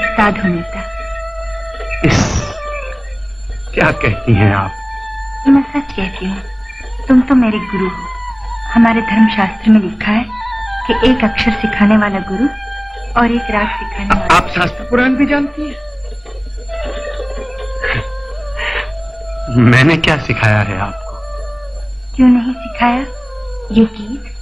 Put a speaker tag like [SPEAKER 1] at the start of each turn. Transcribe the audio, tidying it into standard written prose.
[SPEAKER 1] उस्ताद हो नेता।
[SPEAKER 2] क्या कहती हैं आप?
[SPEAKER 1] मैं सच कहती हूँ, तुम तो मेरे गुरु हो। हमारे धर्मशास्त्र में लिखा है कि एक अक्षर सिखाने वाला गुरु और एक राग सिखाने वाला।
[SPEAKER 2] आप शास्त्र पुराण भी जानती हैं? मैंने क्या सिखाया है आपको?
[SPEAKER 1] क्यों नहीं सिखाया? ये गीत